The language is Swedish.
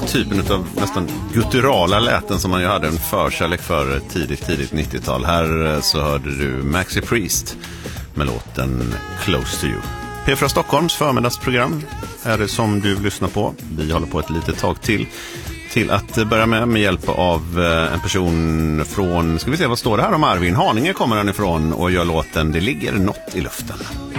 typen av nästan gutturala läten som man ju hade en förkärlek för tidigt 90-tal. Här så hörde du Maxi Priest med låten Close to You. P4 Stockholms förmiddagsprogram är det som du lyssnar på. Vi håller på ett litet tag till att börja med hjälp av en person från, ska vi se vad står det här om Arvin Haninge kommer han ifrån och gör låten Det ligger något i luften.